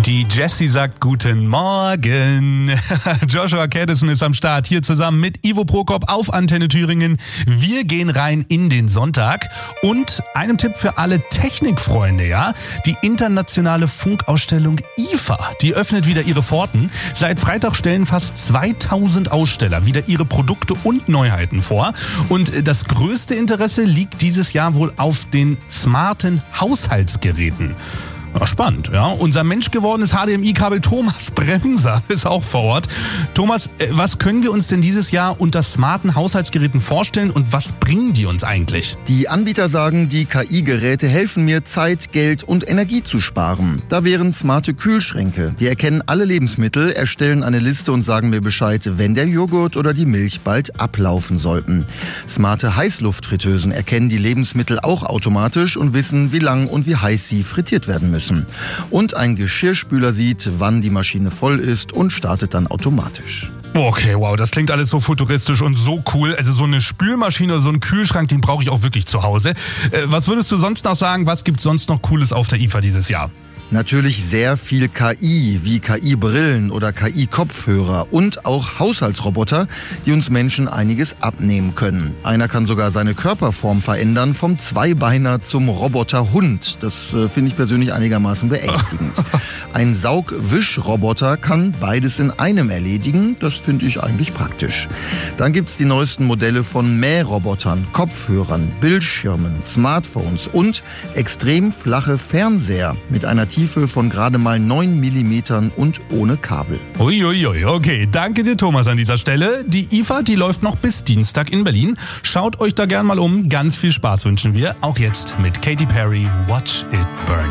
Die Jessie sagt guten Morgen. Joshua Caddison ist am Start, hier zusammen mit Ivo Prokop auf Antenne Thüringen. Wir gehen rein in den Sonntag und einem Tipp für alle Technikfreunde, ja? Die internationale Funkausstellung IFA, die öffnet wieder ihre Pforten. Seit Freitag stellen fast 2000 Aussteller wieder ihre Produkte und Neuheiten vor. Und das größte Interesse liegt dieses Jahr wohl auf den smarten Haushaltsgeräten. Spannend, ja. Unser menschgewordenes HDMI-Kabel Thomas Bremser ist auch vor Ort. Thomas, was können wir uns denn dieses Jahr unter smarten Haushaltsgeräten vorstellen und was bringen die uns eigentlich? Die Anbieter sagen, die KI-Geräte helfen mir, Zeit, Geld und Energie zu sparen. Da wären smarte Kühlschränke. Die erkennen alle Lebensmittel, erstellen eine Liste und sagen mir Bescheid, wenn der Joghurt oder die Milch bald ablaufen sollten. Smarte Heißluftfritteusen erkennen die Lebensmittel auch automatisch und wissen, wie lang und wie heiß sie frittiert werden müssen. Und ein Geschirrspüler sieht, wann die Maschine voll ist und startet dann automatisch. Okay, wow, das klingt alles so futuristisch und so cool. Also so eine Spülmaschine oder so einen Kühlschrank, den brauche ich auch wirklich zu Hause. Was würdest du sonst noch sagen, was gibt's sonst noch Cooles auf der IFA dieses Jahr? Natürlich sehr viel KI, wie KI-Brillen oder KI-Kopfhörer und auch Haushaltsroboter, die uns Menschen einiges abnehmen können. Einer kann sogar seine Körperform verändern, vom Zweibeiner zum Roboterhund. Das finde ich persönlich einigermaßen beängstigend. Ein Saugwischroboter kann beides in einem erledigen. Das finde ich eigentlich praktisch. Dann gibt's die neuesten Modelle von Mährobotern, Kopfhörern, Bildschirmen, Smartphones und extrem flache Fernseher mit einer Tiefe von gerade mal 9 mm und ohne Kabel. Uiuiui, okay. Danke dir, Thomas, an dieser Stelle. Die IFA, die läuft noch bis Dienstag in Berlin. Schaut euch da gern mal um. Ganz viel Spaß wünschen wir. Auch jetzt mit Katy Perry, Watch It Burn.